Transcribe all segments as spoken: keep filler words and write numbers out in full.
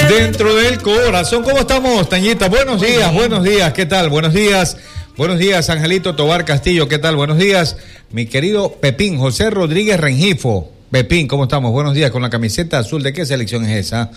Dentro del corazón. ¿Cómo estamos, Tañita? Buenos días, buenos días. ¿Qué tal? Buenos días. Buenos días, Angelito Tobar Castillo. ¿Qué tal? Buenos días, mi querido Pepín, José Rodríguez Rengifo. Pepín, ¿cómo estamos? Buenos días. Con la camiseta azul, ¿de qué selección es esa?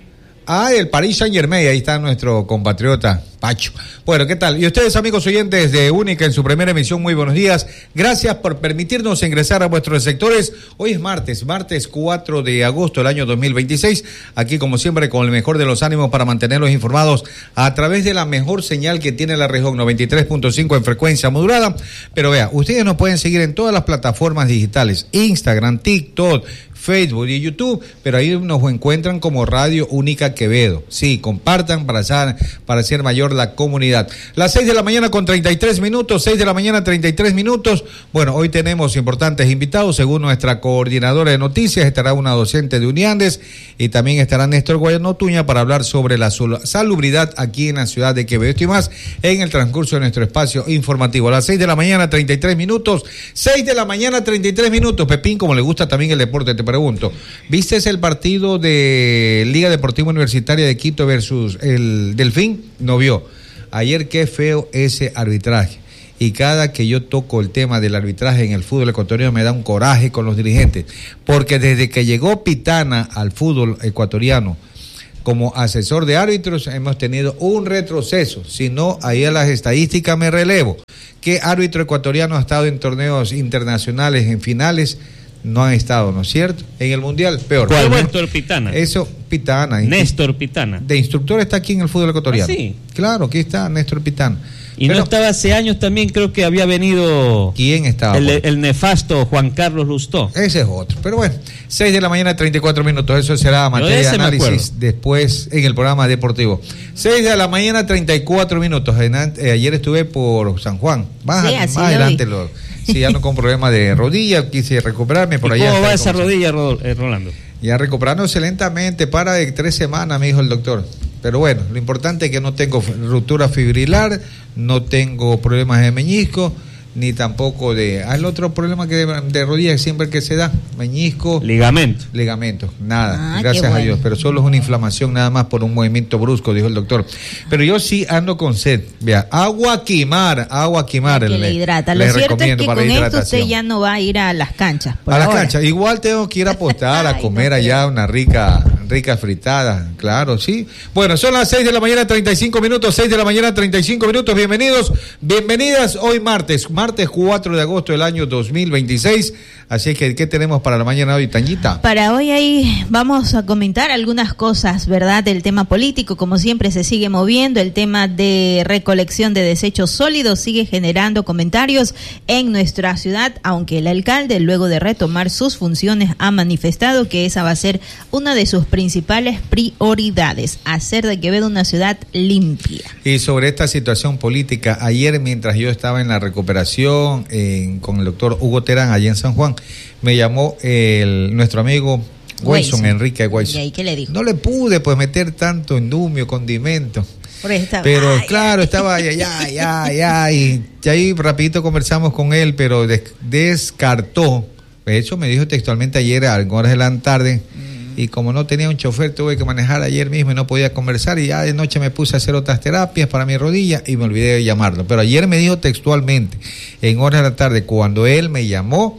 Ah, el Paris Saint-Germain. Ahí está nuestro compatriota Pacho. Bueno, ¿qué tal? Y ustedes, amigos oyentes de Única, en su primera emisión, muy buenos días. Gracias por permitirnos ingresar a vuestros sectores. Hoy es martes, martes cuatro de agosto del año dos mil veintiséis. Aquí, como siempre, con el mejor de los ánimos para mantenerlos informados a través de la mejor señal que tiene la región, noventa y tres punto cinco en frecuencia modulada. Pero vea, ustedes nos pueden seguir en todas las plataformas digitales, Instagram, TikTok, Facebook y YouTube, pero ahí nos encuentran como Radio Única Quevedo. Sí, compartan para hacer, para hacer mayor la comunidad. Las seis de la mañana con treinta y tres minutos, seis de la mañana treinta y tres minutos. Bueno, hoy tenemos importantes invitados. Según nuestra coordinadora de noticias, estará una docente de Uniandes y también estará Néstor Guayanotuña para hablar sobre la salubridad aquí en la ciudad de Quevedo. Esto y más en el transcurso de nuestro espacio informativo. A las seis de la mañana treinta y tres minutos, seis de la mañana treinta y tres minutos. Pepín, como le gusta también el deporte, te pregunto, ¿viste el partido de Liga Deportiva Universitaria de Quito versus el Delfín? No vio. Ayer qué feo ese arbitraje. Y cada que yo toco el tema del arbitraje en el fútbol ecuatoriano me da un coraje con los dirigentes. Porque desde que llegó Pitana al fútbol ecuatoriano como asesor de árbitros hemos tenido un retroceso. Si no, ahí a las estadísticas me relevo. ¿Qué árbitro ecuatoriano ha estado en torneos internacionales, en finales? No han estado, ¿no es cierto? En el Mundial, peor. ¿Cuál? Bueno, Néstor Pitana. Eso, Pitana. Néstor Pitana. De instructor está aquí en el fútbol ecuatoriano. ¿Ah, sí? Claro, aquí está Néstor Pitana. Y pero, no estaba hace años también, creo que había venido... ¿Quién estaba? El, el nefasto Juan Carlos Lustó. Ese es otro. Pero bueno, seis de la mañana, treinta y cuatro minutos. Eso será materia de análisis después en el programa deportivo. seis de la mañana, treinta y cuatro minutos. Ayer estuve por San Juan. Más, sí, más adelante lo... Sí, ya no con problema de rodilla, quise recuperarme por allá. ¿Cómo va esa rodilla, Rolando? Ya recuperándose lentamente, para de tres semanas, me dijo el doctor. Pero bueno, lo importante es que no tengo ruptura fibrilar, no tengo problemas de meñisco, ni tampoco de... Ah, el otro problema que de, de rodilla siempre que se da, meñisco... Ligamento. Ligamentos, nada, ah, gracias bueno. a Dios. Pero solo es una inflamación nada más por un movimiento brusco, dijo el doctor. Pero yo sí ando con sed. Vea, agua a quemar, agua a quemar. Que le, le hidrata. Lo cierto es que con esto usted ya no va a ir a las canchas. A las canchas. Igual tengo que ir a apostar, a comer no allá una rica... rica fritada, claro, sí. Bueno, son las seis de la mañana, treinta y cinco minutos, seis de la mañana, treinta y cinco minutos. Bienvenidos, bienvenidas hoy martes, martes cuatro de agosto del año dos mil veintiséis. Así que, ¿qué tenemos para la mañana hoy, Tañita? Para hoy ahí vamos a comentar algunas cosas, ¿verdad? Del tema político, como siempre se sigue moviendo. El tema de recolección de desechos sólidos sigue generando comentarios en nuestra ciudad, aunque el alcalde, luego de retomar sus funciones, ha manifestado que esa va a ser una de sus principales prioridades, hacer de Quevedo una ciudad limpia. Y sobre esta situación política, ayer mientras yo estaba en la recuperación eh, con el doctor Hugo Terán allá en San Juan, me llamó el, nuestro amigo Wayson, Enrique Wayson. ¿Y ahí qué le dijo? No le pude pues meter tanto indumio, condimento. Estaba, pero ay, claro, ay. estaba ya, ya, ya, ya, y, y ahí rapidito conversamos con él, pero des, descartó. De hecho, me dijo textualmente ayer a horas de la tarde, mm. y como no tenía un chofer, tuve que manejar ayer mismo y no podía conversar, y ya de noche me puse a hacer otras terapias para mi rodilla y me olvidé de llamarlo. Pero ayer me dijo textualmente, en horas de la tarde, cuando él me llamó,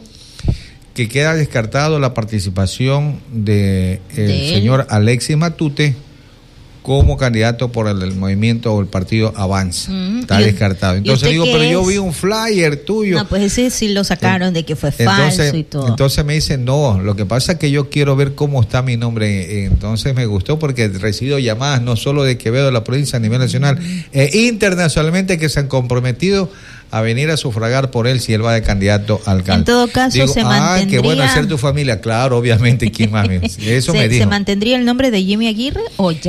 que queda descartado la participación de el ¿De señor Alexis Matute como candidato por el, el movimiento o el partido Avanza. Mm, Está descartado. Entonces digo, pero es? yo vi un flyer tuyo. No, pues ese sí lo sacaron de que fue entonces, falso y todo. Entonces me dice, no, lo que pasa es que yo quiero ver cómo está mi nombre. Entonces me gustó porque he recibido llamadas no solo de Quevedo, de la provincia, a nivel nacional, mm. e internacionalmente, que se han comprometido a venir a sufragar por él si él va de candidato a alcalde. En todo caso, Digo, se ah, mantendría... qué bueno ser tu familia. Claro, obviamente, ¿quién más? Eso ¿Se, me dijo. ¿Se mantendría el nombre de Jimmy Aguirre o ya no?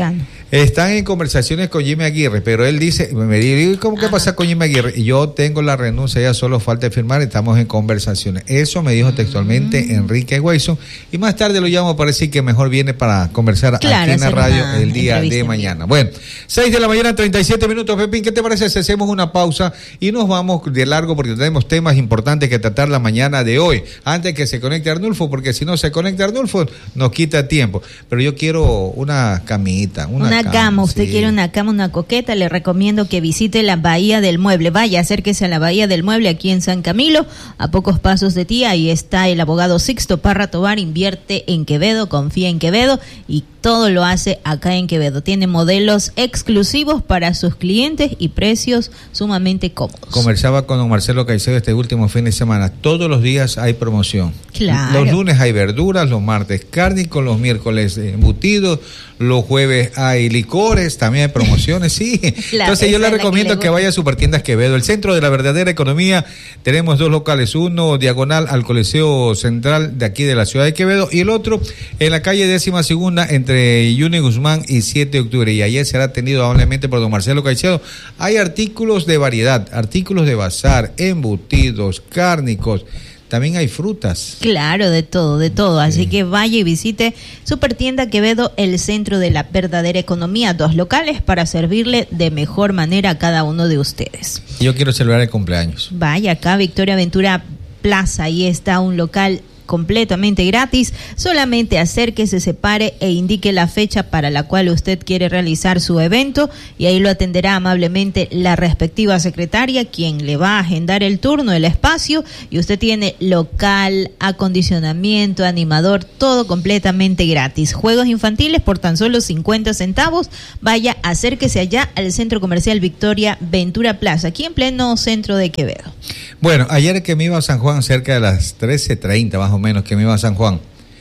Están en conversaciones con Jimmy Aguirre, pero él dice, me dice, ¿cómo que pasa con Jimmy Aguirre? Y yo tengo la renuncia, ya solo falta firmar, estamos en conversaciones. Eso me dijo textualmente mm. Enrique Guayson, y más tarde lo llamo para decir que mejor viene para conversar claro, aquí en la radio el día de mañana. Bueno, seis de la mañana, treinta y siete minutos, Pepín, ¿qué te parece si hacemos una pausa y nos vamos de largo porque tenemos temas importantes que tratar la mañana de hoy, antes que se conecte Arnulfo, porque si no se conecta Arnulfo, nos quita tiempo. Pero yo quiero una camita, una, una cama, cama. Usted sí. quiere una cama, una coqueta, le recomiendo que visite la Bahía del Mueble. Vaya, acérquese a la Bahía del Mueble aquí en San Camilo, a pocos pasos de ti. Ahí está el abogado Sixto Parra Tovar, invierte en Quevedo, confía en Quevedo y todo lo hace acá en Quevedo. Tiene modelos exclusivos para sus clientes y precios sumamente cómodos. Conversaba con don Marcelo Caicedo este último fin de semana. Todos los días hay promoción. Claro. Los lunes hay verduras, los martes cárnicos, los miércoles embutidos, los jueves hay licores, también hay promociones, sí. La, Entonces yo le recomiendo que, que vaya a Supertiendas Quevedo, el centro de la verdadera economía. Tenemos dos locales, uno diagonal al Coliseo Central de aquí de la ciudad de Quevedo y el otro en la calle décima segunda entre Yuni Guzmán y siete de octubre. Y ayer será atendido amablemente por don Marcelo Caicedo. Hay artículos de variedad, artículos de bazar, embutidos, cárnicos. También hay frutas. Claro, de todo, de todo. Así sí. que vaya y visite Supertienda Quevedo, el centro de la verdadera economía. Dos locales para servirle de mejor manera a cada uno de ustedes. Yo quiero celebrar el cumpleaños. Vaya acá, Victoria Ventura Plaza. Ahí está un local completamente gratis. Solamente acérquese, se pare e indique la fecha para la cual usted quiere realizar su evento y ahí lo atenderá amablemente la respectiva secretaria, quien le va a agendar el turno, el espacio, y usted tiene local, acondicionamiento, animador, todo completamente gratis. Juegos infantiles por tan solo cincuenta centavos. Vaya, acérquese allá al Centro Comercial Victoria Ventura Plaza, aquí en pleno centro de Quevedo. Bueno, ayer que me iba a San Juan cerca de las trece treinta más o menos que me iba a San Juan,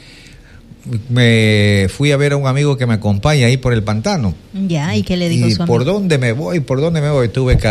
me fui a ver a un amigo que me acompaña ahí por el pantano. Ya, ¿y qué le dijo y su amigo? ¿Por dónde me voy? ¿Por dónde me voy? Tuve que